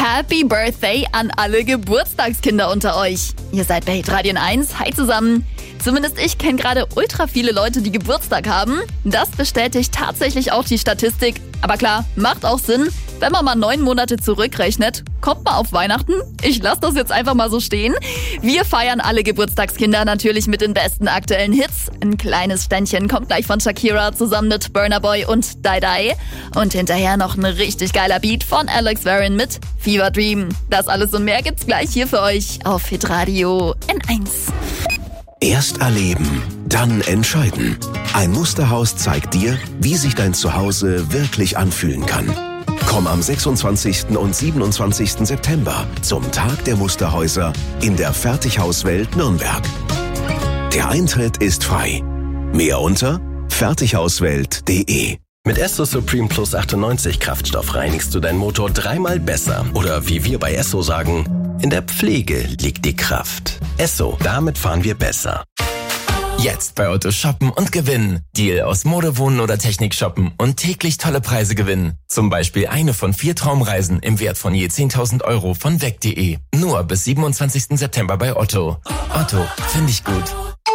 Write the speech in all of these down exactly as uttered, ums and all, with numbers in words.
Happy Birthday an alle Geburtstagskinder unter euch. Ihr seid bei Hitradio eins. Hi zusammen. Zumindest ich kenne gerade ultra viele Leute, die Geburtstag haben. Das bestätigt tatsächlich auch die Statistik. Aber klar, macht auch Sinn. Wenn man mal neun Monate zurückrechnet, kommt man auf Weihnachten. Ich lasse das jetzt einfach mal so stehen. Wir feiern alle Geburtstagskinder natürlich mit den besten aktuellen Hits. Ein kleines Ständchen kommt gleich von Shakira zusammen mit Burna Boy und Die Die. Und hinterher noch ein richtig geiler Beat von Alex Warren mit Fever Dream. Das alles und mehr gibt's gleich hier für euch auf Hitradio eins. Erst erleben, dann entscheiden. Ein Musterhaus zeigt dir, wie sich dein Zuhause wirklich anfühlen kann. Komm am sechsundzwanzigsten und siebenundzwanzigsten September zum Tag der Musterhäuser in der Fertighauswelt Nürnberg. Der Eintritt ist frei. Mehr unter fertighauswelt punkt de. Mit Esso Supreme Plus achtundneunzig Kraftstoff reinigst du deinen Motor dreimal besser. Oder wie wir bei Esso sagen, in der Pflege liegt die Kraft. Esso, damit fahren wir besser. Jetzt bei Otto shoppen und gewinnen. Deal aus Mode, Wohnen oder Technik shoppen und täglich tolle Preise gewinnen. Zum Beispiel eine von vier Traumreisen im Wert von je zehntausend Euro von weg punkt de. Nur bis siebenundzwanzigsten September bei Otto. Otto, finde ich gut.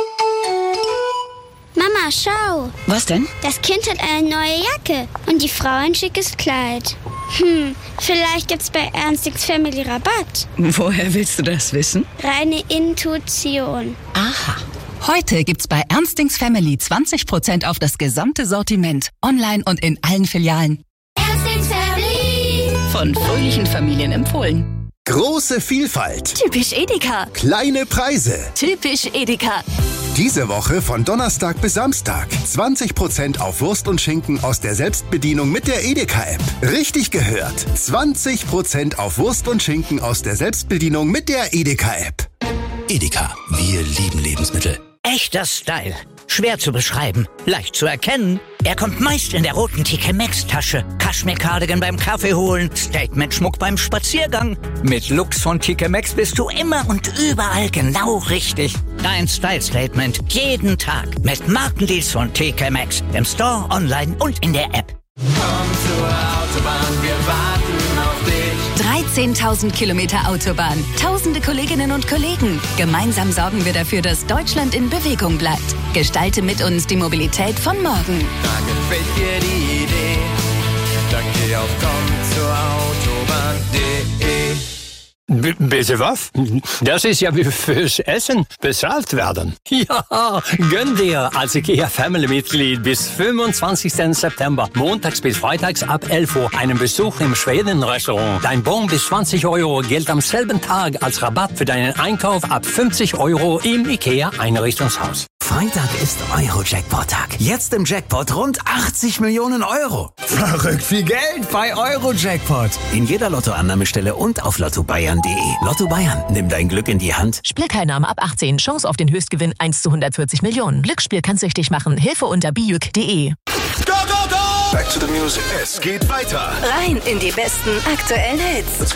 Mama, schau. Was denn? Das Kind hat eine neue Jacke und die Frau ein schickes Kleid. Hm, vielleicht gibt's bei Ernstix Family Rabatt. Woher willst du das wissen? Reine Intuition. Aha. Heute gibt's bei Ernstings Family zwanzig Prozent auf das gesamte Sortiment. Online und in allen Filialen. Ernstings Family. Von fröhlichen Familien empfohlen. Große Vielfalt. Typisch Edeka. Kleine Preise. Typisch Edeka. Diese Woche von Donnerstag bis Samstag. zwanzig Prozent auf Wurst und Schinken aus der Selbstbedienung mit der Edeka-App. Richtig gehört. zwanzig Prozent auf Wurst und Schinken aus der Selbstbedienung mit der Edeka-App. Edeka, wir lieben Lebensmittel. Echter Style. Schwer zu beschreiben, leicht zu erkennen. Er kommt meist in der roten T K Maxx-Tasche. Kaschmir-Cardigan beim Kaffee holen, Statement-Schmuck beim Spaziergang. Mit Looks von T K Maxx bist du immer und überall genau richtig. Dein Style-Statement jeden Tag mit Markendeals von T K Maxx. Im Store, online und in der App. Komm zur Autobahn, wir warten auf dich. dreizehntausend Kilometer Autobahn, tausende Kolleginnen und Kollegen. Gemeinsam sorgen wir dafür, dass Deutschland in Bewegung bleibt. Gestalte mit uns die Mobilität von morgen. Da gefällt dir die Idee, dann geh auf komm zur Autobahn punkt de. B- bitte was? Das ist ja wie fürs Essen bezahlt werden. Ja, gönn dir als IKEA-Family-Mitglied bis fünfundzwanzigsten September, montags bis freitags ab elf Uhr, einen Besuch im Schweden-Restaurant. Dein Bon bis zwanzig Euro gilt am selben Tag als Rabatt für deinen Einkauf ab fünfzig Euro im IKEA-Einrichtungshaus. Freitag ist Euro-Jackpot-Tag. Jetzt im Jackpot rund achtzig Millionen Euro. Verrückt viel Geld bei Euro-Jackpot. In jeder Lottoannahmestelle und auf lotto bayern punkt de. Lotto Bayern, nimm dein Glück in die Hand. Spielteilnahme ab achtzehn. Chance auf den Höchstgewinn eins zu hundertvierzig Millionen. Glücksspiel kann süchtig machen. Hilfe unter bijuk punkt de. Go, go, go! Back to the music. Es geht weiter. Rein in die besten aktuellen Hits. Let's go.